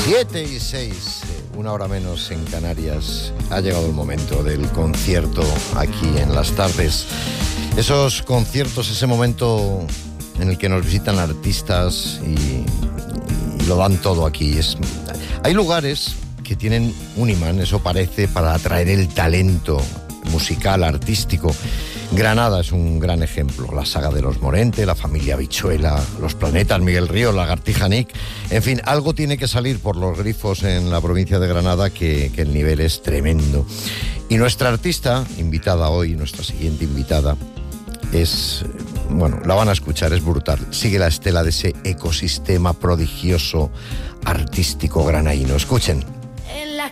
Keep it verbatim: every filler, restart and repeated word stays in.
Siete y seis, una hora menos en Canarias. Ha llegado el momento del concierto aquí en las tardes. Esos conciertos, ese momento en el que nos visitan artistas y, y lo dan todo aquí. Es, hay lugares que tienen un imán, eso parece, para atraer el talento musical, artístico. Granada es un gran ejemplo. La saga de los Morente, la familia Bichuela, los Planetas, Miguel Ríos, Lagartija Nick. En fin, algo tiene que salir por los grifos en la provincia de Granada que, que el nivel es tremendo. Y nuestra artista invitada hoy, nuestra siguiente invitada, es, bueno, la van a escuchar, es brutal. Sigue la estela de ese ecosistema prodigioso artístico granaíno. Escuchen.